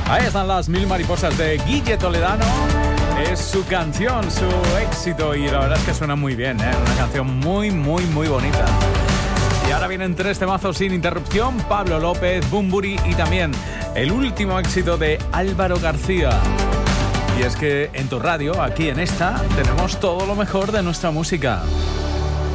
Ahí están las Mil Mariposas de Guille Toledano. Es su canción, su éxito, y la verdad es que suena muy bien, ¿eh? Una canción muy, muy, muy bonita. Y ahora vienen 3 temazos sin interrupción: Pablo López, Bunbury y también el último éxito de Álvaro García. Y es que en tu radio, aquí en esta, tenemos todo lo mejor de nuestra música.